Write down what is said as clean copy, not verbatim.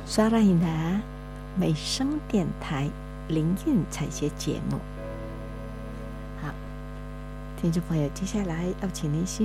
刷来的美声电台灵韵采写节目。好，听众朋友，接下来要请您欣